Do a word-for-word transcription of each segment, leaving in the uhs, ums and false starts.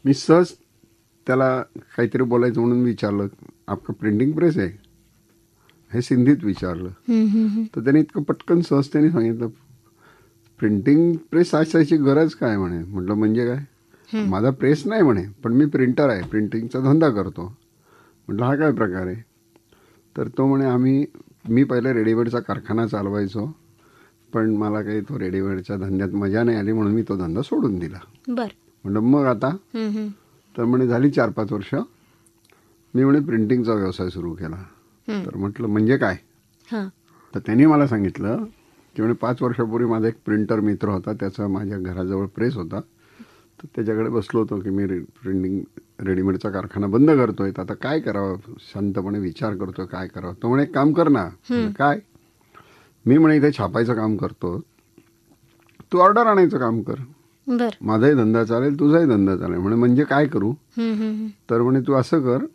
मी सहज त्याला काहीतरी बोलायचं म्हणून विचारलं, आपका प्रिंटिंग प्रेस आहे, हे सिंधीत विचारलं. तर त्याने इतकं पटकन सहज त्याने सांगितलं, प्रिंटिंग प्रेस असायची गरज काय म्हणे. म्हटलं म्हणजे काय. माझा प्रेस नाही म्हणे, पण मी प्रिंटर आहे, प्रिंटिंगचा धंदा करतो. म्हटलं हा काय प्रकार आहे. तर तो म्हणे आम्ही मी पहिले रेडीमेडचा कारखाना चालवायचो, पण मला काही तो रेडीमेडच्या धंद्यात मजा नाही आली म्हणून मी तो धंदा सोडून दिला. बर. म्हटलं मग आता. तर म्हणे झाली चार पाच वर्ष मी म्हणे प्रिंटिंगचा व्यवसाय सुरू केला. तर म्हटलं म्हणजे काय. तर त्यांनी मला सांगितलं की म्हणे पाच वर्षापूर्वी माझा एक प्रिंटर मित्र होता, त्याचा माझ्या घराजवळ प्रेस होता. तर त्याच्याकडे बसलो होतो की मी प्रिंटिंग रेडीमेडचा कारखाना बंद करतोय, तर आता काय करावं, शांतपणे विचार करतोय काय करावं. तो म्हणे एक काम कर ना. काय. मी म्हणे इथे छापायचं काम करतो, तू ऑर्डर आणायचं काम कर, माझाही धंदा चालेल तुझाही धंदा चालेल. म्हणे म्हणजे काय करू. तर म्हणे तू असं कर,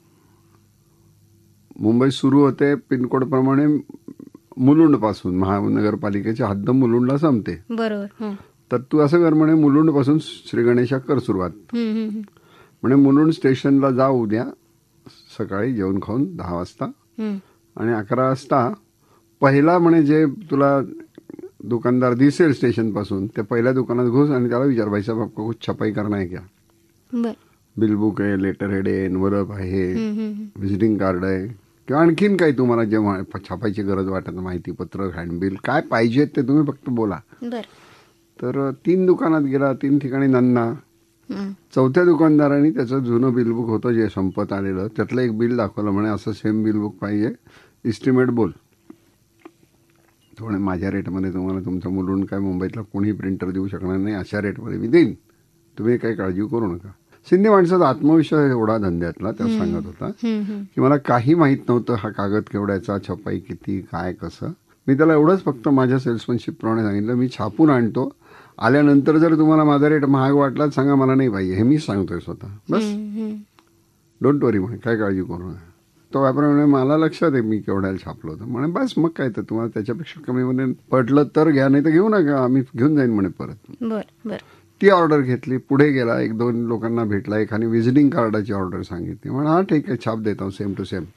मुंबई सुरू होते पिनकोड प्रमाणे मुलुंड पासून, महानगरपालिकेची हद्द मुलुंडला संपते. बरोबर. तर तू असं कर म्हणे, मुलुंड पासून श्री गणेशा कर सुरुवात. म्हणे मुलुंड स्टेशनला जा उद्या सकाळी जेवण खाऊन दहा वाजता, आणि अकरा वाजता पहिला म्हणे जे तुला दुकानदार दिसेल स्टेशन पासून त्या पहिल्या दुकानात घुस आणि त्याला विचार, भाई साहब आपको कुछ छपाई करना है क्या. बिल बुक आहे, लेटर हेड आहे, एनवलप आहे, व्हिजिटिंग कार्ड आहे, किंवा आणखीन काही तुम्हाला जे छापायची गरज वाटत, माहिती पत्र, हँडबिल, काय पाहिजे ते तुम्ही फक्त बोला. तर तीन दुकानात गेला, तीन ठिकाणी नन्ना. चौथ्या दुकानदारांनी त्याचं जुनं बिलबुक होतं जे संपत आलेलं, त्यातलं एक बिल दाखवलं. म्हणे असं सेम बिलबुक पाहिजे, इस्टिमेट बोल. थोडे माझ्या रेटमध्ये तुम्हाला तुमचं मुलुंड काय मुंबईतला कोणी प्रिंटर देऊ शकणार नाही, अशा रेटमध्ये मी देईन, तुम्ही काही काळजी करू नका. सिंधी माणसाचा आत्मविश्वास एवढा धंद्यातला, त्या सांगत होता की मला काही माहीत नव्हतं हा कागद केवढ्याचा, छपाई किती, काय कसं. मी त्याला एवढंच फक्त माझ्या सेल्समनशिप प्रमाणे सांगितलं, मी छापून आणतो, आल्यानंतर जर तुम्हाला माझा रेट महाग वाटला सांगा, मला नाही पाहिजे, हे मी सांगतोय स्वतः, बस. डोंट वरी म्हणे, काय काळजी करू नका. तो व्यापारी म्हणे मला लक्षात आहे मी केवढ्याला छापलो होतं. म्हणे बस मग काय, तर तुम्हाला त्याच्यापेक्षा कमी मध्ये पडलं तर घ्या, नाही तर घेऊ नका, आम्ही घेऊन जाईन म्हणे परत. ती ऑर्डर घेतली, पुढे गेला, एक दोन लोकांना भेटला, एखादी व्हिजिटिंग कार्डाची ऑर्डर सांगितली. म्हणे हा ठीक आहे, छाप देतो सेम टू सेम.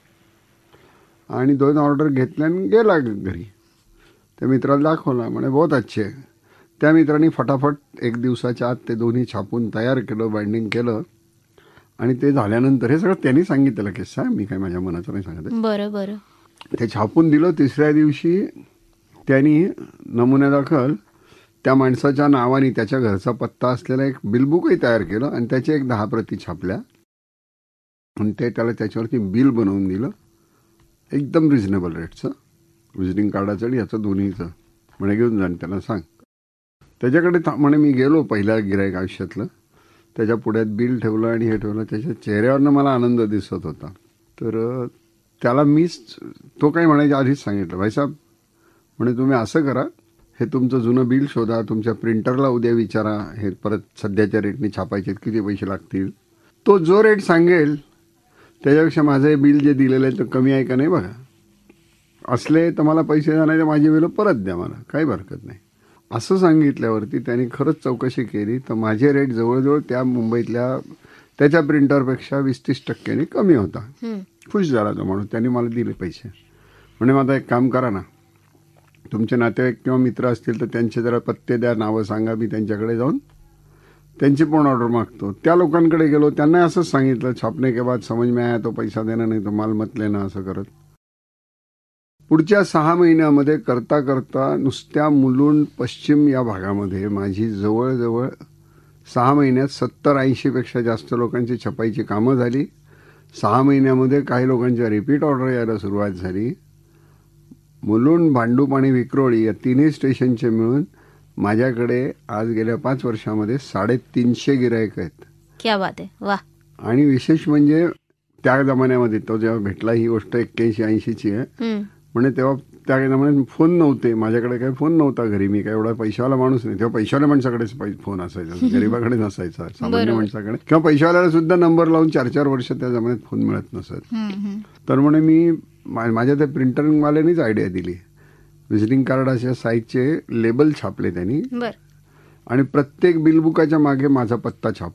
आणि दोन ऑर्डर घेतल्या आणि गेला घरी. त्या मित्राला दाखवला, म्हणे बहुत अच्छे. त्या मित्रांनी फटाफट एक दिवसाच्या आत ते दोन्ही छापून तयार केलं, बाइंडिंग केलं, आणि ते झाल्यानंतर हे सगळं त्यांनी सांगितलेलं किस्सा, मी काय माझ्या मनाचं नाही सांगत. बरं बरं. ते छापून दिलं. तिसऱ्या दिवशी त्यांनी नमुन्यादाखल त्या माणसाच्या नावाने त्याच्या घरचा पत्ता असलेला एक बिलबुकही तयार केलं, आणि त्याच्या एक दहा प्रती छापल्या, आणि ते त्याला त्याच्यावरती बिल बनवून दिलं एकदम रिझनेबल रेटचं, व्हिजिटिंग कार्डाचं आणि याचं दोन्हीचं. म्हणे घेऊन जा त्याला सांग. त्याच्याकडे म्हणे मी गेलो, पहिल्या गिऱ्हाईक आयुष्यातलं, त्याच्या पुढ्यात बिल ठेवलं आणि हे ठेवलं. त्याच्या चेहऱ्यावरनं मला आनंद दिसत होता. तर त्याला मीच तो काही म्हणायच्या आधीच सांगितलं, भाई साहेब म्हणे तुम्ही असं करा, हे तुमचं जुनं बिल शोधा, तुमच्या प्रिंटरला उद्या विचारा, हे परत सध्याच्या रेटने छापायचे किती पैसे लागतील. तो जो रेट सांगेल त्याच्यापेक्षा माझं हे बिल जे दिलेलं आहे तर कमी आहे का नाही बघा. असले तर मला पैसे द्या, नाही तर माझी बिलं परत द्या, मला काही हरकत नाही. असं सांगितल्यावरती त्यांनी खरंच चौकशी केली, तर माझे रेट जवळजवळ त्या मुंबईतल्या त्याच्या प्रिंटरपेक्षा वीस तीस टक्क्यांनी कमी होता. खुश झाला तो माणूस, त्यांनी मला दिले पैसे. म्हणे माझा एक काम करा ना, तुमचे नातेवाईक किंवा मित्र असतील तर त्यांचे जरा पत्ते द्या, नावं सांगा, मी त्यांच्याकडे जाऊन त्यांची पण ऑर्डर मागतो. त्या लोकांकडे गेलो, त्यांना असंच सांगितलं, छापने के बाद समज में आया तो पैसा देना, नाही तो माल मत लेना, असं करत पुढच्या सहा महिन्यामध्ये करता करता नुसत्या मुलुंड पश्चिम या भागामध्ये माझी जवळजवळ सहा महिन्यात सत्तर ऐंशी पेक्षा जास्त लोकांची छपाईची कामं झाली. सहा महिन्यामध्ये काही लोकांच्या रिपीट ऑर्डर यायला सुरुवात झाली. मुलुंड, भांडूप आणि विक्रोळी या तिन्ही स्टेशनचे मिळून माझ्याकडे आज गेल्या पाच वर्षामध्ये साडेतीनशे गिरायक आहेत. क्या बात आहे, वा. आणि विशेष म्हणजे त्या जमान्यामध्ये तो जेव्हा भेटला, ही गोष्ट एक्क्याऐंशी ऐंशीची आहे, म्हणजे तेव्हा त्या जमान्यात फोन नव्हते, माझ्याकडे काही फोन नव्हता घरी, मी काय एवढा पैशावाला माणूस नाही. तेव्हा पैशावाल्या माणसाकडेच फोन असायचा, गरीबाकडे नसायचा, सामान्य माणसाकडे किंवा पैशावाल्याला सुद्धा नंबर लावून चार चार वर्ष त्या जमान्यात फोन मिळत नसत. तर म्हणे मी माझ्या त्या प्रिंटरवाल्यानीच आयडिया दिली. व्हिजिटिंग कार्ड अशा साईजचे लेबल छापले त्यांनी, आणि प्रत्येक बिलबुकाच्या मागे माझा पत्ता छापला.